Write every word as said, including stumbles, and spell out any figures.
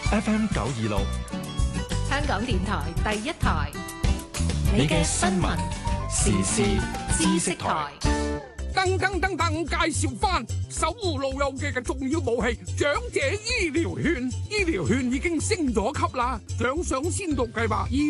F M 九二六， 香港電台第一台， 你嘅新聞時事知識台。 噔噔噔噔，介紹翻守護老友記嘅重要武器——長者醫療券。醫療券已經升咗級啦，獎賞先導計劃。